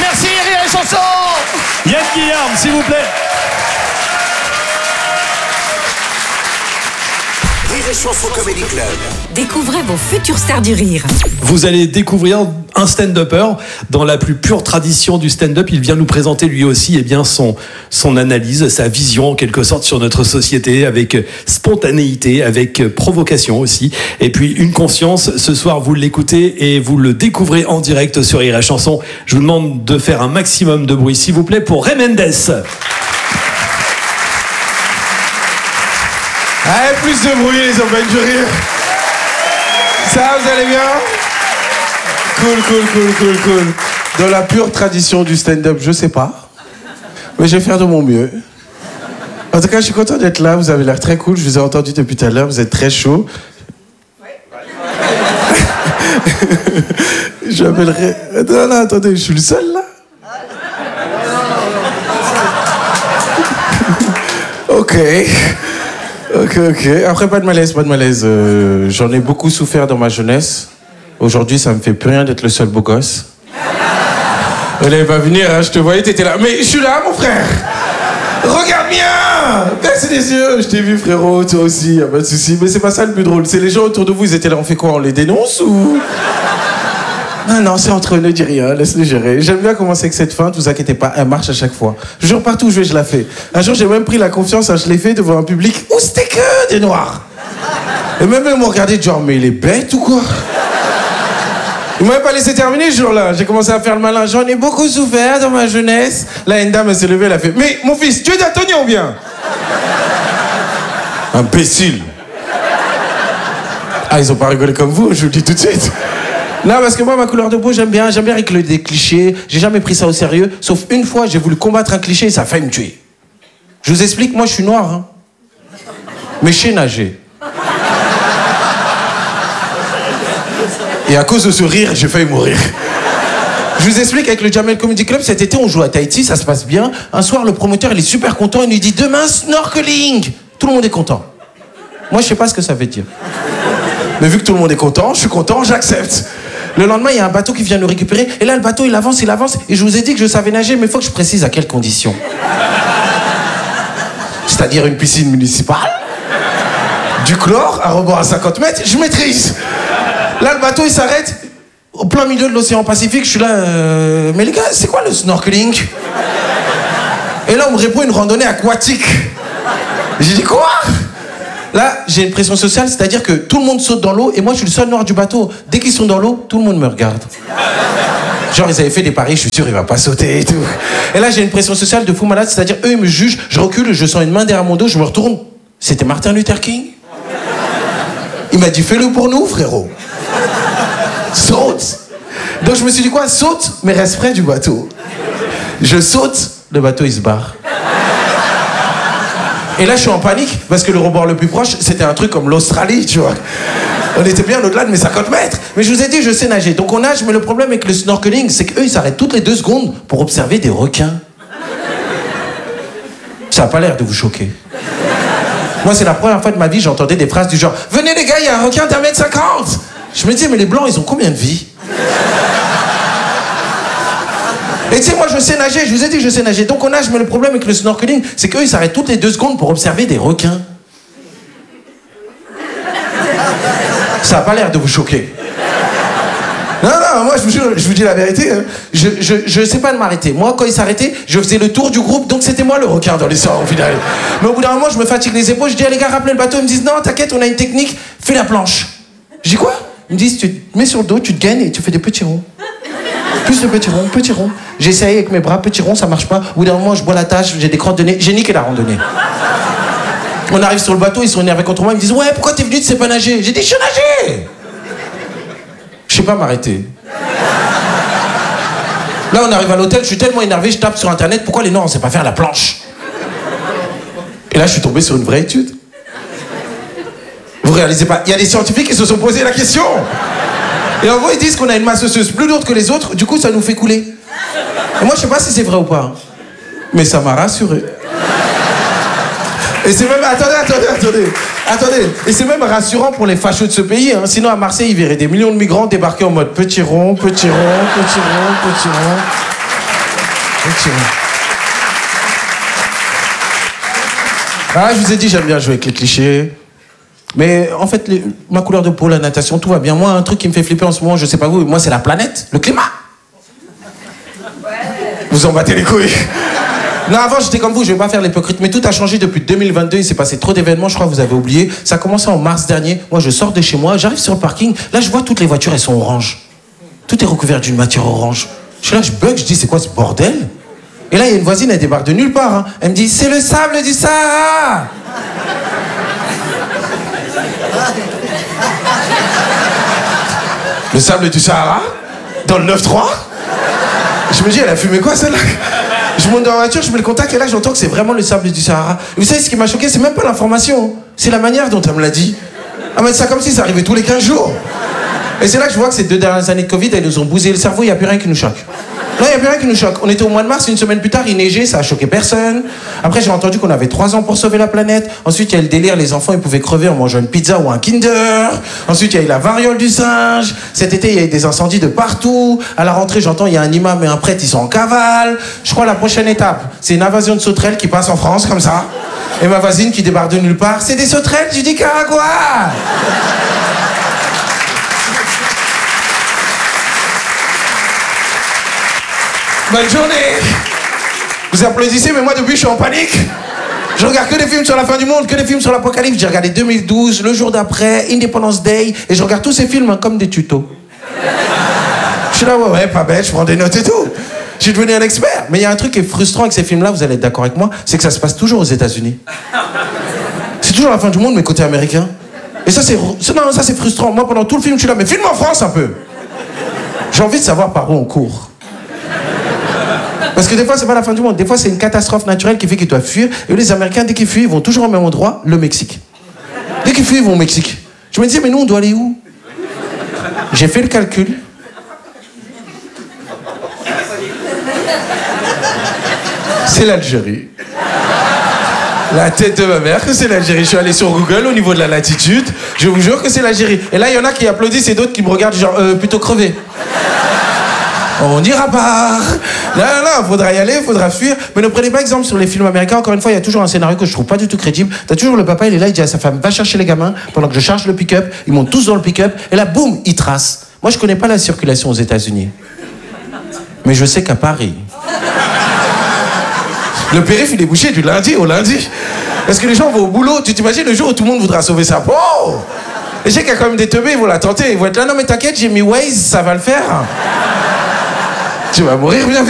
Merci, Rire et Chanson. Yann Guillaume, s'il vous plaît. Rire et Chanson Comedy Club. Découvrez vos futures stars du rire. Vous allez découvrir un stand-upper dans la plus pure tradition du stand-up. Il vient nous présenter lui aussi son analyse, sa vision en quelque sorte sur notre société, avec spontanéité, avec provocation aussi. Et puis une conscience. Ce soir, vous l'écoutez et vous le découvrez en direct sur Rire et Chanson. Je vous demande de faire un maximum de bruit, s'il vous plaît, pour Ray Mendes. Allez, plus de bruit, les urbains du rire. Ça, vous allez bien? Cool. Dans la pure tradition du stand-up, je sais pas. Mais je vais faire de mon mieux. En tout cas, je suis content d'être là. Vous avez l'air très cool. Je vous ai entendu depuis tout à l'heure. Vous êtes très chaud. J'appellerai... Non, attendez, je suis le seul, là? Ok. Après, pas de malaise. J'en ai beaucoup souffert dans ma jeunesse. Aujourd'hui, ça me fait plus rien d'être le seul beau gosse. Elle allait pas venir, hein, je te voyais, t'étais là. Mais je suis là, mon frère. Regarde bien. Baisse les yeux. Je t'ai vu, frérot, toi aussi, y a pas de souci. Mais c'est pas ça le plus drôle. C'est les gens autour de vous, ils étaient là, on fait quoi? On les dénonce ou... Non, c'est entre eux, ne dis rien, laisse-les gérer. J'aime bien commencer avec cette feinte, vous inquiétez pas, elle marche à chaque fois. Je jure, partout où je vais, je la fais. Un jour, j'ai même pris la confiance, je l'ai fait devant un public où c'était que des noirs. Et même eux m'ont regardé, genre, mais il est bête ou quoi? Ils m'avaient pas laissé terminer ce jour-là. J'ai commencé à faire le malin. J'en ai beaucoup souffert dans ma jeunesse. Là, une dame, elle s'est levée, elle a fait, mais mon fils, tu es daltonien ou bien? Imbécile. Ah, ils ont pas rigolé comme vous, je vous le dis tout de suite. Non, parce que moi, ma couleur de peau, j'aime bien rigoler des clichés. J'ai jamais pris ça au sérieux. Sauf une fois, j'ai voulu combattre un cliché et ça a failli me tuer. Je vous explique, moi, je suis noir, hein. Mais je sais nager. Et à cause de ce rire, j'ai failli mourir. Je vous explique, avec le Jamel Comedy Club, cet été, on joue à Tahiti, ça se passe bien. Un soir, le promoteur, il est super content, il nous dit « Demain, snorkeling !» Tout le monde est content. Moi, je sais pas ce que ça veut dire. Mais vu que tout le monde est content, je suis content, j'accepte. Le lendemain, il y a un bateau qui vient nous récupérer. Et là, le bateau, il avance. Et je vous ai dit que je savais nager, mais il faut que je précise à quelles conditions. C'est-à-dire une piscine municipale, du chlore, un rebord à 50 mètres, je maîtrise. Là, le bateau, il s'arrête au plein milieu de l'océan Pacifique. Je suis là, mais les gars, c'est quoi le snorkeling? Et là, on me répond une randonnée aquatique. J'ai dit quoi? Là, j'ai une pression sociale, c'est-à-dire que tout le monde saute dans l'eau et moi, je suis le seul noir du bateau. Dès qu'ils sont dans l'eau, tout le monde me regarde. Genre, ils avaient fait des paris, je suis sûr, il va pas sauter et tout. Et là, j'ai une pression sociale de fou malade, c'est-à-dire, eux, ils me jugent, je recule, je sens une main derrière mon dos, je me retourne. C'était Martin Luther King? Il m'a dit, fais-le pour nous, frérot. Saute. Donc, je me suis dit quoi? Saute, mais reste près du bateau. Je saute, le bateau, il se barre. Et là, je suis en panique, parce que le rebord le plus proche, c'était un truc comme l'Australie, tu vois. On était bien au-delà de mes 50 mètres. Mais je vous ai dit, je sais nager. Donc on nage, mais le problème avec le snorkeling, c'est qu'eux, ils s'arrêtent toutes les 2 secondes pour observer des requins. Ça n'a pas l'air de vous choquer. Moi, c'est la première fois de ma vie, j'entendais des phrases du genre « Venez les gars, il y a un requin d'1,50 m » Je me disais, mais les blancs, ils ont combien de vies? Et tu sais, moi, je sais nager, je vous ai dit que je sais nager. Donc on nage, mais le problème avec le snorkeling, c'est qu'eux, ils s'arrêtent toutes les 2 secondes pour observer des requins. Ça n'a pas l'air de vous choquer. Non, moi, je vous dis la vérité. Hein. Je sais pas de m'arrêter. Moi, quand ils s'arrêtaient, je faisais le tour du groupe, donc c'était moi le requin dans l'histoire, au final. Mais au bout d'un moment, je me fatigue les épaules, je dis, ah, les gars, rappelez le bateau. Ils me disent, non, t'inquiète, on a une technique, fais la planche. Je dis, quoi? Ils me disent, tu te mets sur le dos, tu te gaines et tu fais des petits ronds. Plus de petits ronds. J'essaye avec mes bras, petits ronds, ça marche pas. Au bout d'un moment, je bois la tâche, j'ai des crottes de nez, j'ai niqué la randonnée. On arrive sur le bateau, ils sont énervés contre moi, ils me disent, ouais, pourquoi t'es venu, tu sais pas nager? J'ai dit, je sais nager! Je sais pas m'arrêter. Là, on arrive à l'hôtel, je suis tellement énervé, je tape sur internet, pourquoi les Noirs, on sait pas faire la planche? Et là, je suis tombé sur une vraie étude. Vous réalisez pas, il y a des scientifiques qui se sont posé la question. Et en gros, ils disent qu'on a une masse osseuse plus lourde que les autres, du coup, ça nous fait couler. Et moi, je sais pas si c'est vrai ou pas. Mais ça m'a rassuré. Et c'est même... Attendez. Et c'est même rassurant pour les fachos de ce pays. Hein. Sinon, à Marseille, ils verraient des millions de migrants débarquer en mode petit rond. Ok. Ah, je vous ai dit, j'aime bien jouer avec les clichés. Mais en fait, ma couleur de peau, la natation, tout va bien. Moi, un truc qui me fait flipper en ce moment, je sais pas vous, moi, c'est la planète, le climat. Vous en battez les couilles. Non, avant, j'étais comme vous, je vais pas faire l'hypocrite, mais tout a changé depuis 2022, il s'est passé trop d'événements, je crois que vous avez oublié. Ça a commencé en mars dernier. Moi, je sors de chez moi, j'arrive sur le parking, là, je vois toutes les voitures, elles sont oranges. Tout est recouvert d'une matière orange. Je suis là, je bug, je dis, c'est quoi ce bordel? Et là, il y a une voisine, elle débarque de nulle part. Hein. Elle me dit, c'est le sable du Sahara. Le sable du Sahara? Dans le 9-3? Je me dis, elle a fumé quoi, celle-là? Je monte dans la voiture, je mets le contact, et là, j'entends que c'est vraiment le sable du Sahara. Et vous savez, ce qui m'a choqué, c'est même pas l'information. C'est la manière dont elle me l'a dit. Ah, mais c'est comme si ça arrivait tous les 15 jours. Et c'est là que je vois que ces 2 dernières années de Covid, elles nous ont bousillé le cerveau, il n'y a plus rien qui nous choque. Non, il n'y a plus rien qui nous choque. On était au mois de mars, une semaine plus tard, il neigeait, ça a choqué personne. Après, j'ai entendu qu'on avait 3 ans pour sauver la planète. Ensuite, il y a le délire, les enfants, ils pouvaient crever en mangeant une pizza ou un Kinder. Ensuite, il y a eu la variole du singe. Cet été, il y a eu des incendies de partout. À la rentrée, j'entends, il y a un imam et un prêtre, ils sont en cavale. Je crois la prochaine étape, c'est une invasion de sauterelles qui passe en France, comme ça. Et ma voisine qui débarque de nulle part, c'est des sauterelles du Nicaragua. Bonne journée. Vous applaudissez, mais moi depuis je suis en panique. Je regarde que des films sur la fin du monde, que des films sur l'apocalypse. J'ai regardé 2012, le jour d'après, Independence Day, et je regarde tous ces films comme des tutos. Je suis là, ouais, pas bête, je prends des notes et tout. Je suis devenu un expert. Mais il y a un truc qui est frustrant avec ces films-là, vous allez être d'accord avec moi, c'est que ça se passe toujours aux États-Unis. C'est toujours la fin du monde, mais côté américain. Et ça, c'est frustrant. Moi, pendant tout le film, je suis là, mais filme en France un peu. J'ai envie de savoir par où on court. Parce que des fois, c'est pas la fin du monde. Des fois, c'est une catastrophe naturelle qui fait qu'ils doivent fuir. Et les Américains, dès qu'ils fuient, ils vont toujours au même endroit, le Mexique. Dès qu'ils fuient, ils vont au Mexique. Je me disais, mais nous, on doit aller où? J'ai fait le calcul. C'est l'Algérie. La tête de ma mère que c'est l'Algérie. Je suis allé sur Google au niveau de la latitude. Je vous jure que c'est l'Algérie. Et là, il y en a qui applaudissent et d'autres qui me regardent genre plutôt crevé. On n'ira pas. Non, faudra y aller, faudra fuir. Mais ne prenez pas exemple sur les films américains. Encore une fois, il y a toujours un scénario que je trouve pas du tout crédible. T'as toujours le papa, il est là, il dit à sa femme, va chercher les gamins pendant que je charge le pick-up. Ils montent tous dans le pick-up. Et là, boum, ils tracent. Moi, je connais pas la circulation aux États-Unis. Mais je sais qu'à Paris, le périph', il est bouché du lundi au lundi. Parce que les gens vont au boulot. Tu t'imagines le jour où tout le monde voudra sauver sa peau? Et je sais qu'il y a quand même des teubés, ils vont la tenter. Ils vont être là, non mais t'inquiète, j'ai mis Waze, ça va le faire. Tu vas mourir bien vite.